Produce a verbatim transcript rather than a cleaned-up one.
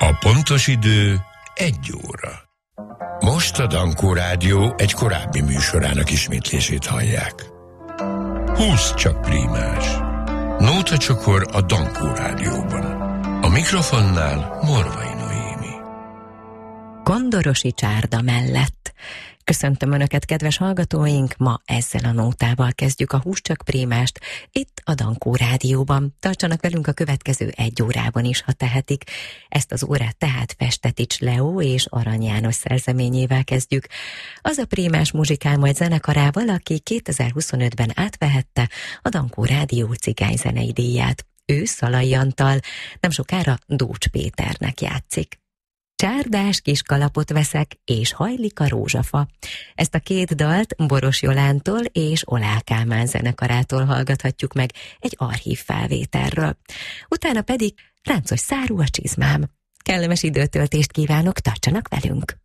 A pontos idő egy óra. Most a Dankó Rádió egy korábbi műsorának ismétlését hallják. húsz csak prímás. Nóta csokor a Dankó Rádióban. A mikrofonnál Morvai Noémi. Kondorosi csárda mellett. Köszöntöm Önöket, kedves hallgatóink! Ma ezzel a nótával kezdjük a húsz csak prímást itt a Dankó Rádióban. Tartsanak velünk a következő egy órában is, ha tehetik. Ezt az órát tehát Festetics Leó és Arany János szerzeményével kezdjük. Az a prímás muzsikál majd zenekarával, aki kétezer-huszonötben átvehette a Dankó Rádió cigányzenei díját. Ő Szalai Antal, nem sokára Dócs Péternek játszik. Csárdás kis kalapot veszek, és hajlik a rózsafa. Ezt a két dalt Boros Jolántól és Olá Kálmán zenekarától hallgathatjuk meg egy archív felvételről. Utána pedig Ráncos szárú a csizmám. Kellemes időtöltést kívánok, tartsanak velünk!